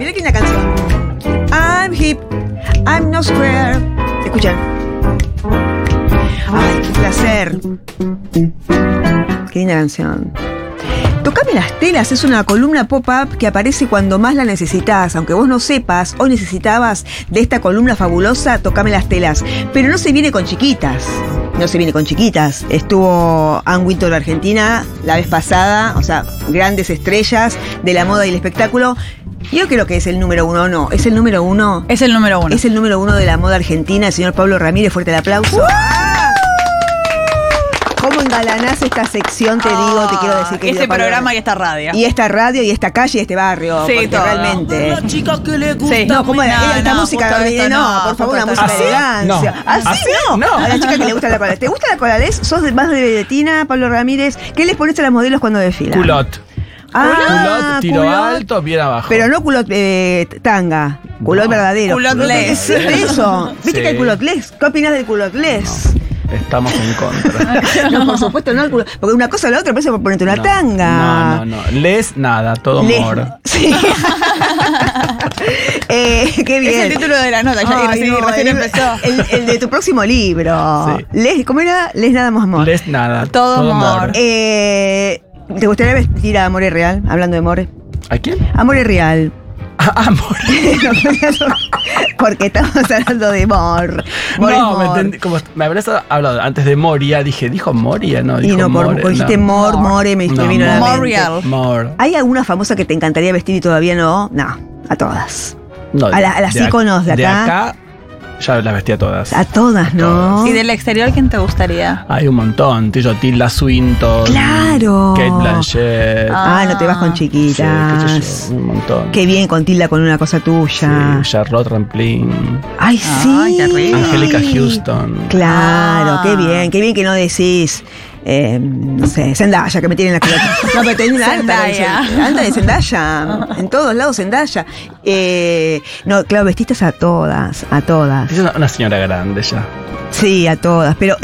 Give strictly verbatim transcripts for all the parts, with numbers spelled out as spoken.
mirá que es una canción. I'm hip, I'm no square. Escuchan. Ay, qué placer. Qué linda canción. Tocame las telas es una columna pop-up que aparece cuando más la necesitas. Aunque vos no sepas, hoy necesitabas de esta columna fabulosa, Tocame las telas. Pero no se viene con chiquitas. No se viene con chiquitas. Estuvo Ann Wintour Argentina la vez pasada. O sea, grandes estrellas de la moda y el espectáculo. Yo creo que es el número uno, no. ¿Es el número uno? Es el número uno. Es el número uno de la moda argentina, el señor Pablo Ramírez. Fuerte el aplauso. ¡Uh! ¿Cómo engalanás esta sección? Te digo, oh, te quiero decir que ese programa y esta radio. Y esta radio y esta calle y este barrio. Sí, porque todo. realmente. Las chicas que le gustan. Sí. No, ¿cómo era? No, Esta no, música. justo esto No, no, por favor, una justo música esto de no. elegancia. No. ¿Así, ¿Así? no? No. A la chica que le gusta la colales. ¿Te gusta la colales? ¿Sos de- más de vedetina, Pablo Ramírez? ¿Qué les pones a las modelos cuando desfilan? Culot. Ah, culot, tiro culot. alto, bien abajo. Pero no culot eh, tanga. Culot No. verdadero. Culotless. Sí, de eso. ¿Viste Sí. que hay culotless? ¿Qué opinás del culotless? Estamos en contra. No, por supuesto, no el culot. Porque una cosa o la otra parece por ponerte una No. tanga. No, no, no. Les nada, todo Le- amor. Sí. eh, qué bien. Es el título de la nota, ya Ay, recién, no, recién el, empezó. El, el de tu próximo libro. Sí. Les, ¿Cómo era? Les nada más amor. Les nada, Todo todo, amor. amor. Eh, ¿Te gustaría vestir a Amore Real? Hablando de Amore. ¿A quién? Amore Real. Ah, amor. Porque estamos hablando de Mor. Mor es No, me, Mor. entendí, como me habrás hablado antes de Moria, dije, ¿dijo Moria? No, dijo Y no, por, More, porque dijiste no. Mor, Mor. More, me, me No, vino a la More mente. Real. More. ¿Hay alguna famosa que te encantaría vestir y todavía no? No, a todas. No, A la- a las de ac- íconos de acá. De acá ya las vestía todas. A todas, ¿no? ¿Y del exterior quién te gustaría? Hay un montón. Tillo, Tilda Swinton. ¡Claro! Kate Blanchett. Ah. Ah, no te vas con Sí, chiquitas. qué sé yo, un montón. Qué bien con Tilda con una cosa tuya. Sí, Charlotte Rampling. Ay, sí. Ay, qué rico. Angélica Houston. Claro, Ah. qué bien, qué bien que no decís. Eh, no sé, Zendaya, que me tienen la cabeza. No, pero tenés una alta. Zendaya. Alta de Zendaya. En todos lados Zendaya. Eh, no, claro, vestistas a todas, a todas. Es una, una señora grande ya. Sí, a todas. Pero,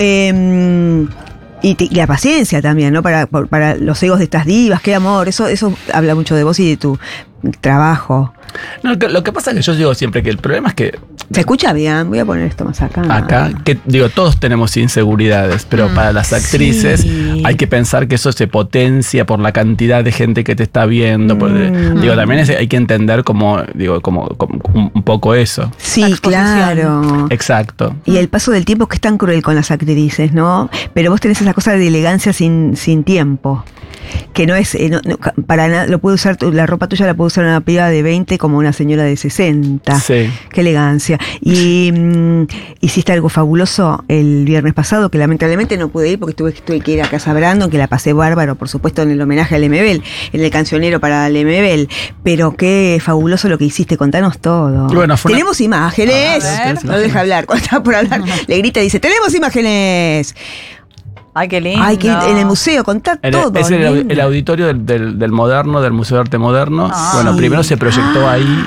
eh, y, te- y la paciencia también, ¿no? Para, por- para los egos de estas divas, qué amor. Eso, eso habla mucho de vos y de tu trabajo. No, que- lo que pasa es que yo digo siempre que el problema es que ¿Se escucha bien? Voy a poner esto más acá. acá, que digo, todos tenemos inseguridades, pero para las actrices Sí. hay que pensar que eso se potencia por la cantidad de gente que te está viendo. por- Mm. Digo, también es- hay que entender como, digo, como, como un, un poco eso. Sí, La exposición. claro. Exacto. Y el paso del tiempo que es tan cruel con las actrices, ¿no? Pero vos tenés esa cosa de elegancia sin, sin tiempo. Que no es, eh, no- no, para nada, lo puede usar, tu- la ropa tuya la puede usar una piba de veinte como una señora de sesenta. Sí. Qué elegancia. Y mm, hiciste algo fabuloso el viernes pasado, que lamentablemente no pude ir porque tuve, tuve que ir a Casa Brandon, que la pasé bárbaro, por supuesto, en el homenaje a Lemebel, en el cancionero para Lemebel. Pero qué fabuloso lo que hiciste, contanos todo. Y bueno, fue una- Tenemos imágenes. A ver. No deja hablar, cuando está por hablar, le grita y dice, tenemos imágenes. Ay, qué lindo. Ay, que en el museo, contá En el- todo. es el, linda. el auditorio del, del- del Moderno, del Museo de Arte Moderno. Ah. Bueno, Sí. primero se proyectó Ah. ahí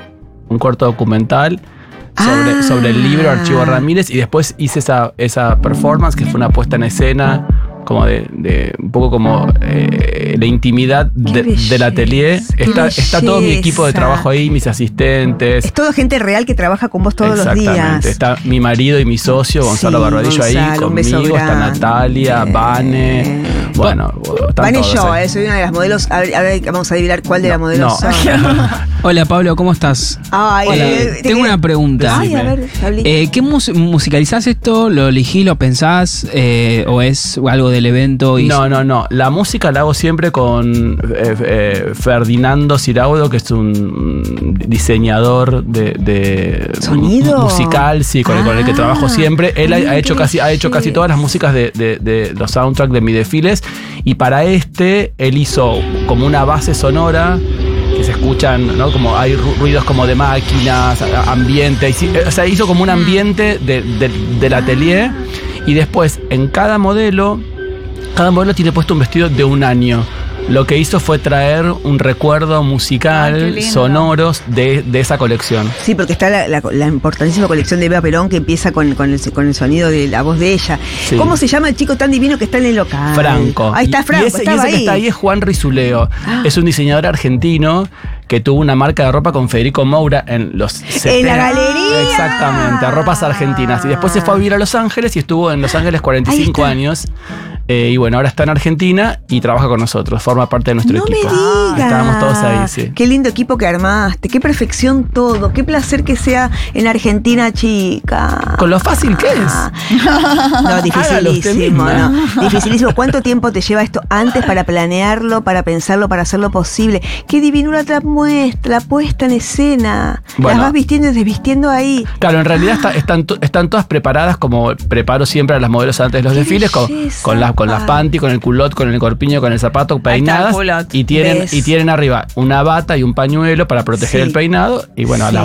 un corto documental sobre, Ah. sobre el libro Archivo Ramírez y después hice esa, esa performance que fue una puesta en escena como de, de un poco como eh, la intimidad Qué de- del atelier. Qué Está, está todo mi belleza. equipo de trabajo ahí, mis asistentes. Es toda gente real que trabaja con vos todos los Exactamente. días. Está mi marido y mi socio, Gonzalo Sí, Barbadillo, ahí Gonzalo, un beso conmigo. Está grande. Natalia, Vane. Bueno, están Vane y todos yo, ahí. eh, soy una de las modelos. A ver, a ver, vamos a adivinar cuál de las modelos no. son. Hola Pablo, ¿cómo estás? Ay, Hola, eh, te- tengo una pregunta. Ay, a ver, Pablito. Eh, ¿Qué mus- musicalizás esto? ¿Lo elegís, lo pensás? Eh, ¿O es algo del evento? Y No, no, no. La música la hago siempre con eh, eh, Ferdinando Ciraudo, que es un diseñador de, de ¿Sonido? mu- musical, sí, con, el, con el que Ah, trabajo siempre. Él ha, mira ha hecho qué casi, ha hecho casi belleza. todas las músicas de, de- de los soundtracks de mis desfiles. Y para este, él hizo como una base sonora que se escuchan, ¿no? Como hay ru- ruidos como de máquinas, a- ambiente. y sí, eh, O sea, hizo como un ambiente de- de- del atelier. Y después, en cada modelo, cada modelo tiene puesto un vestido de un año. Lo que hizo fue traer un recuerdo Ay, qué musical, lindo. sonoros de, de esa colección. Sí, porque está la, la- la importantísima colección de Eva Perón que empieza con, con, el, con el sonido de la voz de ella. Sí. ¿Cómo se llama el chico tan divino que está en el local? Franco. Ahí está Franco, Y ese, y estaba ese que ahí. está ahí es Juan Rizuleo. Ah. Es un diseñador argentino que tuvo una marca de ropa con Federico Moura en los setenta. En la galería. Exactamente, ropas argentinas. Y después se fue a vivir a Los Ángeles y estuvo en Los Ángeles cuarenta y cinco años. Eh, y bueno, ahora está en Argentina y trabaja con nosotros, forma parte de nuestro no equipo. Me digas. Estábamos todos ahí, sí. Qué lindo equipo que armaste, qué perfección todo, qué placer que sea en Argentina, chica. Con lo fácil que es. No, dificilísimo, Hágalo usted ¿no? Dificilísimo. ¿Cuánto tiempo te lleva esto antes para planearlo, para pensarlo, para hacerlo posible? Qué divinura la muestra, la puesta en escena. Bueno. Las vas vistiendo y desvistiendo ahí. Claro, en realidad está, están, to- están todas preparadas como preparo siempre a las modelos antes de los Qué desfiles, con, belleza, con, las, con las pa. panty, con el culot, con el corpiño, con el zapato, está peinadas. el culot. Y tienen, ¿Ves? y tienen arriba una bata y un pañuelo para proteger Sí. el peinado. Y bueno, a la